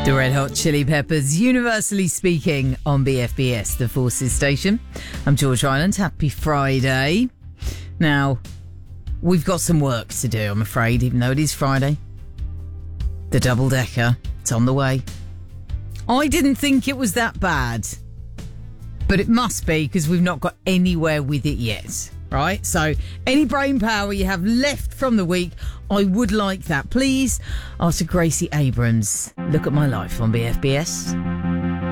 The Red Hot Chili Peppers, universally speaking, on BFBS, the Forces station. I'm George Ryland. Happy Friday. Now, we've got some work to do, I'm afraid, even though it is Friday. The double-decker, it's on the way. I didn't think it was that bad, but it must be because we've not got anywhere with it yet, right? So any brain power you have left from the week, I would like that. Please, after Gracie Abrams, Look at My Life on BFBS.